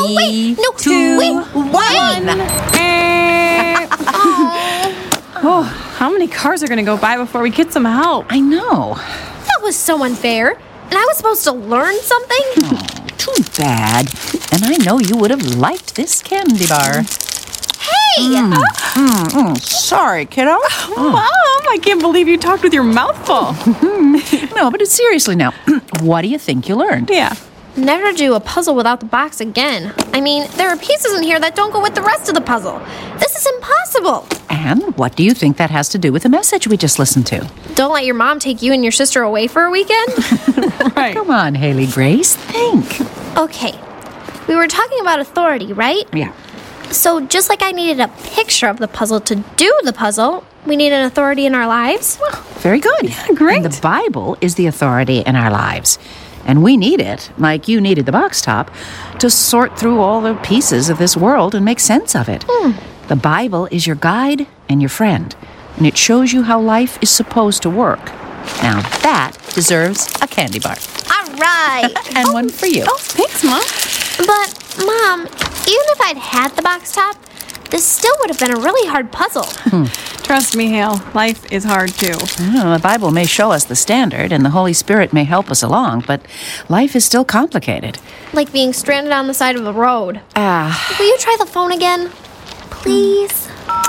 wait. No, 2, wait. 1. Oh, how many cars are going to go by before we get some help? I know. That was so unfair. And I was supposed to learn something? Too bad. And I know you would have liked this candy bar. Hey! Sorry, kiddo. Mom, I can't believe you talked with your mouth full. No, but seriously now, what do you think you learned? Yeah. Never do a puzzle without the box again. I mean, there are pieces in here that don't go with the rest of the puzzle. This is impossible. And what do you think that has to do with the message we just listened to? Don't let your mom take you and your sister away for a weekend? Right. Come on, Haley Grace, think. Okay. We were talking about authority, right? Yeah. So just like I needed a picture of the puzzle to do the puzzle, we need an authority in our lives? Very good. great. And the Bible is the authority in our lives. And we need it, like you needed the box top, to sort through all the pieces of this world and make sense of it. The Bible is your guide and your friend, and it shows you how life is supposed to work. Now that deserves a candy bar. All right. And one for you. Oh, thanks, Mom. But, Mom, even if I'd had the box top, this still would have been a really hard puzzle. Trust me, Hale. Life is hard, too. The Bible may show us the standard, and the Holy Spirit may help us along, but life is still complicated. Like being stranded on the side of the road. Ah, Will you try the phone again? Please?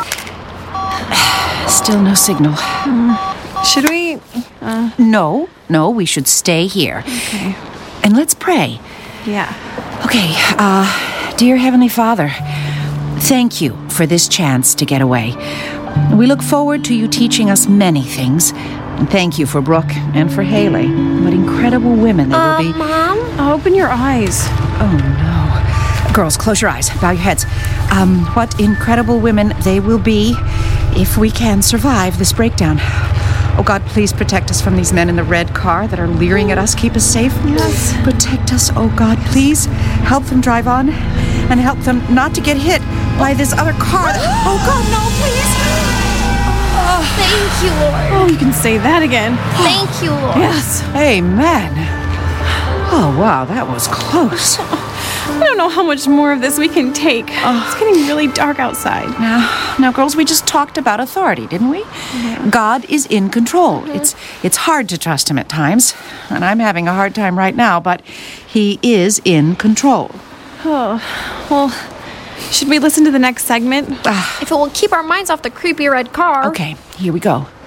still no signal. Should we? No, we should stay here. Okay. And let's pray. Yeah. Okay, dear Heavenly Father, thank you for this chance to get away. We look forward to you teaching us many things. And thank you for Brooke and for Haley. What incredible women they will be. Mom? Open your eyes. Oh, no. Girls, close your eyes. Bow your heads. What incredible women they will be if we can survive this breakdown. Oh, God, please protect us from these men in the red car that are leering at us. Keep us safe. Yes. Protect us, oh, God, please. Help them drive on and help them not to get hit by this other car. Oh, God, no, please. Thank you, Lord. Oh, you can say that again. Thank you, Lord. Yes. Amen. Oh, wow, that was close. I don't know how much more of this we can take. It's getting really dark outside. Now, girls, we just talked about authority, didn't we? Yeah. God is in control. It's hard to trust him at times, and I'm having a hard time right now, but he is in control. Oh, well, should we listen to the next segment? If it will keep our minds off the creepy red car. Okay, here we go.